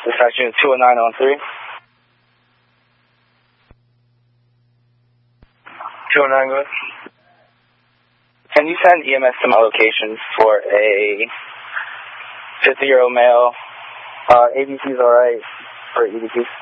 Dispatch unit 209 on 3. 209, good. Can you send EMS to my location for a 50-year-old male? ABC's alright for EBC.